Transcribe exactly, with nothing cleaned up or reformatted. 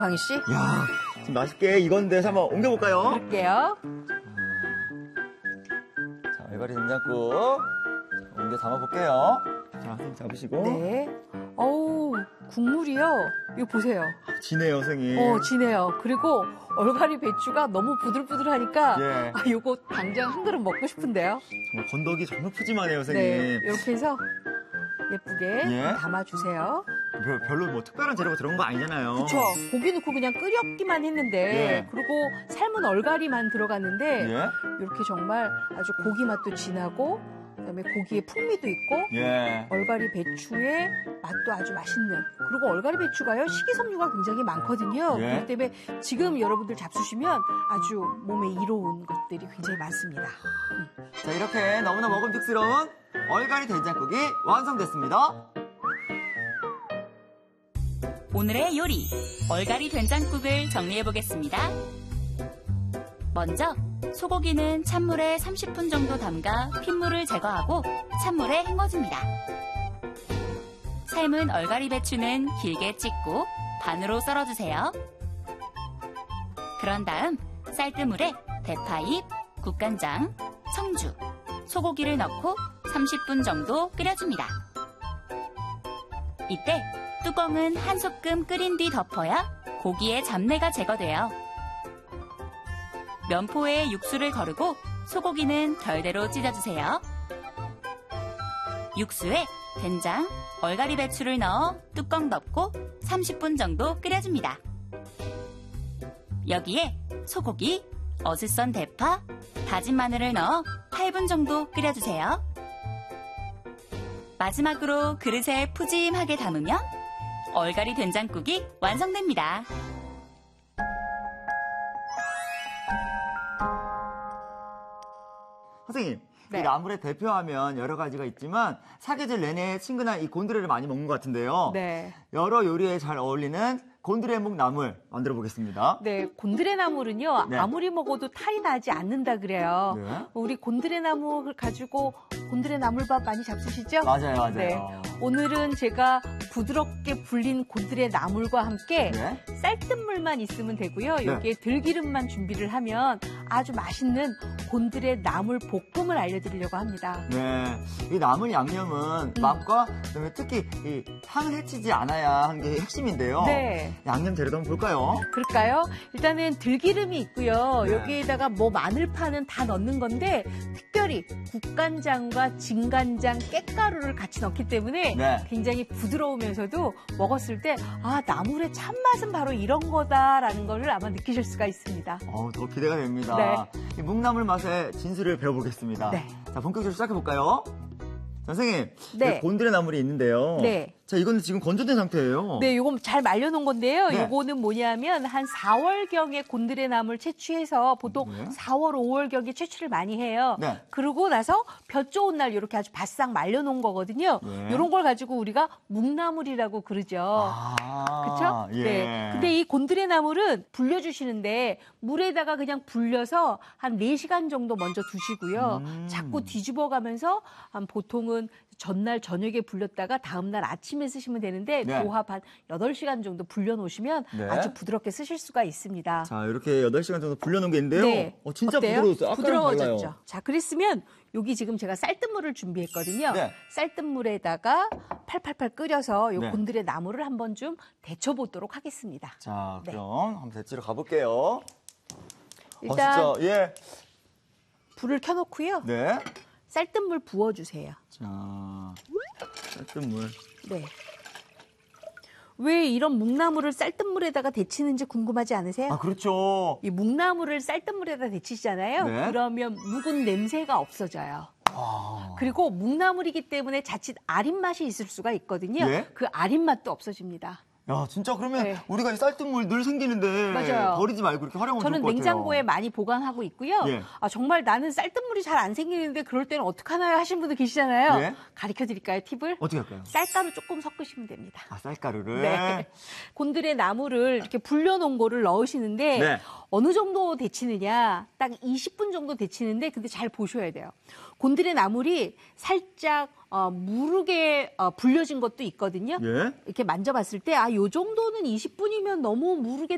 광희 씨? 야, 지금 맛있게 익었는데 한번 옮겨볼까요? 그럴게요. 자, 얼갈이 된장국 옮겨 담아볼게요. 자, 선생님 잡으시고. 네. 어우, 국물이요. 이거 보세요. 진해요, 선생님. 어, 진해요. 그리고 얼갈이 배추가 너무 부들부들하니까 예. 아, 요거 당장 한 그릇 먹고 싶은데요. 정말 건더기 정말 푸짐하네요, 선생님. 네, 이렇게 해서 예쁘게 예. 담아주세요. 별- 별로 뭐 특별한 재료가 들어간 거 아니잖아요. 그렇죠. 고기 넣고 그냥 끓였기만 했는데 예. 그리고 삶은 얼갈이만 들어갔는데 예? 이렇게 정말 아주 고기 맛도 진하고 그다음에 고기의 풍미도 있고 예. 얼갈이 배추의 맛도 아주 맛있는. 그리고 얼갈이 배추가요 식이섬유가 굉장히 많거든요. 예. 그렇기 때문에 지금 여러분들 잡수시면 아주 몸에 이로운 것들이 굉장히 많습니다. 자, 이렇게 너무나 먹음직스러운 얼갈이 된장국이 완성됐습니다. 오늘의 요리, 얼갈이 된장국을 정리해보겠습니다. 먼저 소고기는 찬물에 삼십 분 정도 담가 핏물을 제거하고 찬물에 헹궈줍니다. 삶은 얼갈이 배추는 길게 찢고 반으로 썰어주세요. 그런 다음 쌀뜨물에 대파잎, 국간장, 청주, 소고기를 넣고 삼십 분 정도 끓여줍니다. 이때 뚜껑은 한 소끔 끓인 뒤 덮어야 고기의 잡내가 제거돼요. 면포에 육수를 거르고 소고기는 별대로 찢어주세요. 육수에 된장, 얼갈이 배추를 넣어 뚜껑 덮고 삼십 분 정도 끓여줍니다. 여기에 소고기, 어슷썬 대파, 다진 마늘을 넣어 팔 분 정도 끓여주세요. 마지막으로 그릇에 푸짐하게 담으면 얼갈이 된장국이 완성됩니다. 선생님, 네. 이 나물의 대표하면 여러 가지가 있지만 사계절 내내 친근한 이 곤드레를 많이 먹는 것 같은데요. 네. 여러 요리에 잘 어울리는 곤드레묵 나물 만들어 보겠습니다. 네, 곤드레 나물은요, 네. 아무리 먹어도 탈이 나지 않는다 그래요. 네. 우리 곤드레 나물을 가지고 곤드레 나물밥 많이 잡수시죠? 맞아요, 맞아요. 네. 오늘은 제가 부드럽게 불린 곤드레 나물과 함께 네. 쌀뜨물만 있으면 되고요. 네. 여기에 들기름만 준비를 하면 아주 맛있는 곤드레 나물 볶음을 알려드리려고 합니다. 네. 이 나물 양념은 음. 맛과 그다음에 특히 이 향을 해치지 않아야 하는 게 핵심인데요. 네. 양념 재료도 한번 볼까요? 그럴까요? 일단은 들기름이 있고요. 네. 여기에다가 뭐 마늘파는 다 넣는 건데 특별히 국간장과 진간장, 깻가루를 같이 넣기 때문에 네. 굉장히 부드러우면서도 먹었을 때 아, 나물의 참맛은 바로 이런 거다라는 거를 아마 느끼실 수가 있습니다. 어우, 더 기대가 됩니다. 네. 이 묵나물 맛의 진수를 배워보겠습니다. 네. 자, 본격적으로 시작해볼까요? 선생님, 네. 여기 곤드레 나물이 있는데요. 네. 자, 이거는 지금 건조된 상태예요. 네, 요거 잘 말려놓은 건데요. 네. 요거는 뭐냐면 한 사월경에 곤드레 나물 채취해서 보통 네. 사월, 오월경에 채취를 많이 해요. 네. 그러고 나서 볕 좋은 날 이렇게 아주 바싹 말려놓은 거거든요. 네. 이런 걸 가지고 우리가 묵나물이라고 그러죠. 아, 그렇죠? 예. 네. 근데 이 곤드레 나물은 불려주시는데 물에다가 그냥 불려서 한 네 시간 정도 먼저 두시고요. 음. 자꾸 뒤집어가면서 한 보통은 전날 저녁에 불렸다가 다음날 아침에 쓰시면 되는데 네. 도합 한 여덟 시간 정도 불려놓으시면 네. 아주 부드럽게 쓰실 수가 있습니다. 자, 이렇게 여덟 시간 정도 불려놓은 게 있는데요. 네. 어, 진짜 어때요? 부드러웠어요. 아까랑 부드러워졌죠. 달라요. 자, 그랬으면 여기 지금 제가 쌀뜨물을 준비했거든요. 네. 쌀뜨물에다가 팔팔팔 끓여서 요 네. 곤드레 나물을 한번 좀 데쳐보도록 하겠습니다. 자, 네. 그럼 한번 데치러 가볼게요. 일단 어, 진짜, 예. 불을 켜놓고요. 네. 쌀뜨물 부어주세요. 자, 쌀뜨물. 네. 왜 이런 묵나물을 쌀뜨물에다가 데치는지 궁금하지 않으세요? 아, 그렇죠. 이 묵나물을 쌀뜨물에다 데치시잖아요. 네. 그러면 묵은 냄새가 없어져요. 아, 그리고 묵나물이기 때문에 자칫 아린 맛이 있을 수가 있거든요. 예? 그 아린 맛도 없어집니다. 야, 진짜 그러면 네. 우리가 이 쌀뜨물 늘 생기는데 맞아요. 버리지 말고 이렇게 활용하면 좋을 저는 것 같아요. 냉장고에 많이 보관하고 있고요. 예. 아, 정말 나는 쌀뜨물이 잘 안 생기는데 그럴 때는 어떡하나요 하시는 분들 계시잖아요. 예. 가르쳐 드릴까요, 팁을? 어떻게 할까요? 쌀가루 조금 섞으시면 됩니다. 아, 쌀가루를. 네. 곤드레 나물을 이렇게 불려놓은 거를 넣으시는데 네. 어느 정도 데치느냐 딱 이십 분 정도 데치는데 근데 잘 보셔야 돼요. 곤드레 나물이 살짝 어, 무르게 어, 불려진 것도 있거든요. 예. 이렇게 만져봤을 때 아, 요 정도는 이십 분이면 너무 무르게